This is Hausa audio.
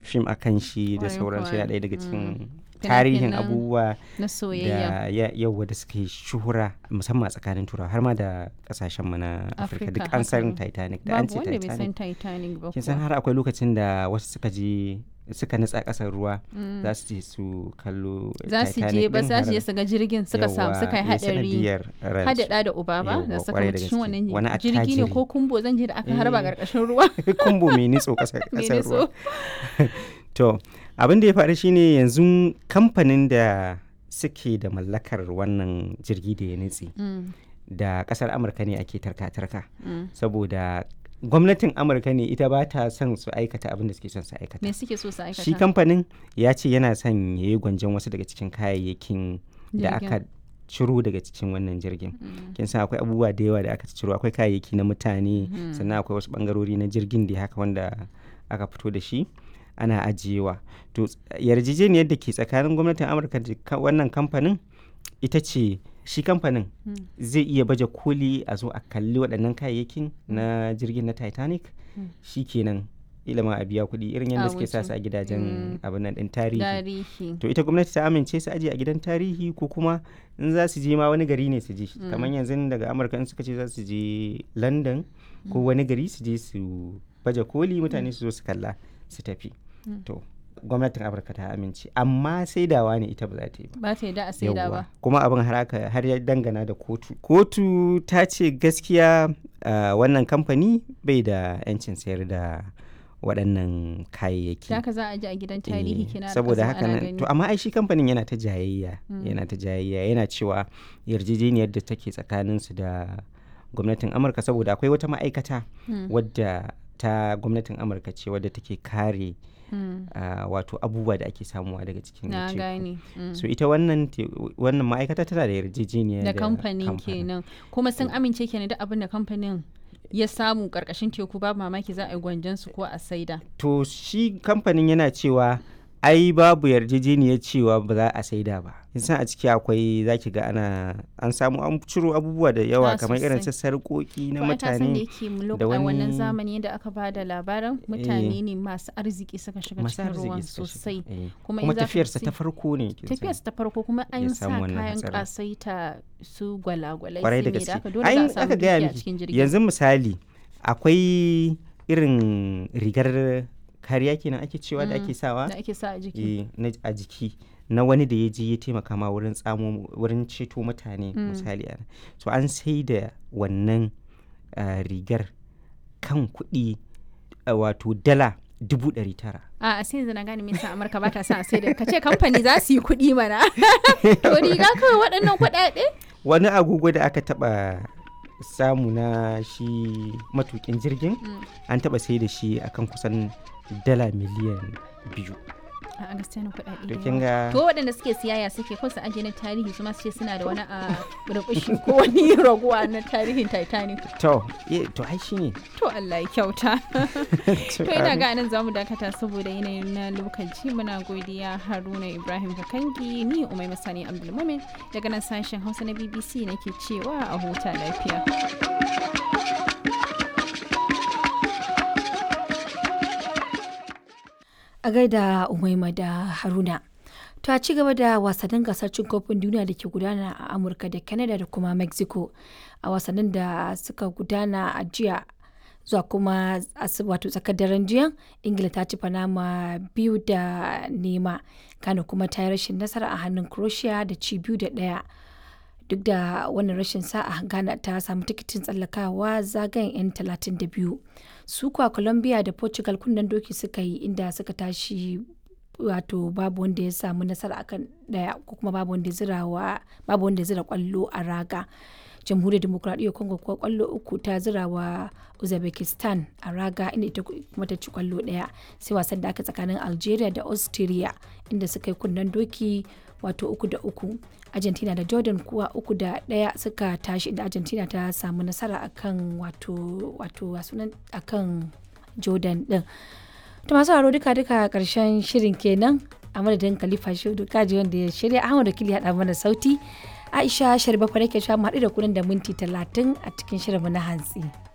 fim akan shi da Ƙwarai sauransu, kuwa. yana ɗaya daga cikin Fina-finan tarihin abubuwa na soyayya. da yawa da suka yi shuhura musamman a tsakanin turawa har ma da kasashen mu na Afirka duk an san Titanic da an Babu ce wanda bai san Titanic. Titanic ba Kin san kuwa. har akwai lokacin da wasu suka nutsa ƙasar ruwa za su je su kallo Za su je ba za su je su ga jirgin suka yi haɗari haɗaɗa da uba ba da suka mutu cikin wannan jirgi ne ko kumbo zan je da aka harba ƙarƙashin ruwa. Kumbo mai nitso ƙasar ruwa. To abin da ya faru shine yanzu kamfanin da suke da mallakar wannan jirgi da ya nutse da ƙasar Amurka ne ake tarka-tarka saboda gwamnatin Amurka ne ita ba ta son su aikata abin da suke son su aikata. Me suke so su aikata? Shi kamfanin ya ce yana son ya yi gwanjon wasu daga cikin kayayyakin da aka ciro daga cikin wannan jirgin. Kin san akwai abubuwa da yawa da aka ciro, akwai kayayyaki na mutane sannan akwai wasu bangarori na jirgin da haka wanda aka fito da shi ana ajiyewa. To yarjejeniyar da ke tsakanin gwamnatin Amurka da wannan kamfanin ita ce shi kamfanin zai iya baje koli a zo a kalli waɗannan kayayyakin na jirgin na Titanic shi kenan ilima a biya kuɗi irin yadda suke sa su a gidajen abin nan ɗin tarihi. To ita gwamnati ta amince su aje a gidan tarihi ko kuma in za su je ma wani gari ne su je kamar yanzu daga Amurka in suka ce za su je London ko wani gari su je su baje koli mutane su zo su kalla su tafi. To gwamnatin Amurka ta amince amma saidawa ne ita ba za ta yi ba ta yi da a saida ba kuma abin har ya dangana da kotu ta ce gaskiya wannan kamfani bai da 'yancin sayar da waɗannan kayayyaki da haka za a ji a gidan tarihi kina saboda haka nan to amma ai shi kamfanin yana ta jayayya yana cewa yarjejeniyar da take tsakaninsu da gwamnatin Amurka saboda akwai wata ma'aikata wadda ta gwamnatin Amurka ce wadda take kare wato abubuwa da ake samuwa daga cikin teku. So ita wannan ma'aikata tana da yarjejeniya da kamfanin kenan kuma sun amince kenan duk abin da kamfanin ya samu karkashin teku babu mamaki za a yi gwanjan su ko a saida. To shi kamfanin yana cewa ai babu yarjejeniyar cewa ba za a saida ba. San a ciki akwai zaki ga an samu an ciro abubuwa da yawa kamar irin su sarƙoƙi na mutane da wani wannan zamani da aka ba da labarin mutane ne masu arziki suka shiga cikin ruwan sosai kuma tafiyarsa ta farko ne kuma an sa kayan kasaita su gwalagwalai kwarai da gaske aka gaya miki yanzu misali akwai irin rigar kariya kenan ake cewa da ake sawa da ake sa a jiki a jiki na wani da ya je ya taimaka ma wurin ceto mutane misali so an sai da wannan rigar kan kuɗi wato dala 900,000. A sai zana gane me yasa Amurka ba ta sa a sai da kace kamfani za su yi kuɗi mana to riga kawai waɗannan kuɗaɗe wani agogo da aka taɓa samu na shi matukin jirgin an taɓa sai da shi akan kusan dala miliyan 2. a gaskiya na kuɗaɗe to waɗanda suke siyaya suke ko su aje na tarihi su ma su ce suna da wani a rubushi ko wani raguwa na tarihin Titanic to ai shine to Allah ya kyauta to ina ga anan zamu dakata saboda yanayin na lokaci muna godiya Haruna Ibrahim Kakangi ni Umaima Sani Abdulmumin daga nan sashen Hausa na BBC nake cewa a huta lafiya. A gaida Umaima da Haruna. To a ci gaba da wasannin gasar cin kofin duniya da ke gudana a Amurka da Canada da kuma Mexico a wasannin da suka gudana a jiya zuwa kuma wato tsakar daren jiya Ingila ta ci Panama 2-0 Ghana kuma ta yi rashin nasara a hannun Croatia da ci 2-1. Duk da wannan rashin sa'a Ghana ta samu tikitin tsallakawa zagayen 'yan 32. Su kuwa Colombia da Portugal kunnen doki suka yi inda suka tashi wato babu wanda ya samu nasara akan daya ko kuma babu wanda ya zira kwallo a raga. Jamhuriyar Demokuraɗiyyar Congo kuwa kwallo 3 ta zira wa Uzbekistan a raga inda ita kuma ta ci kwallo 1 sai wasan da aka tsakanin Algeria da Austria inda suka yi kunnen doki wato 3-3. Argentina da Jordan kuwa 3-1 suka tashi inda Argentina ta samu nasara akan akan Jordan din. To masu haro duka karshen shirin kenan a madadin Khalifa Shudu Kaji wanda ya shirya Ahmad Wakili ya mana sauti. Aisha Sharbafa nake sha mu haɗu da kunan da minti 30 a cikin shirin na hantsi.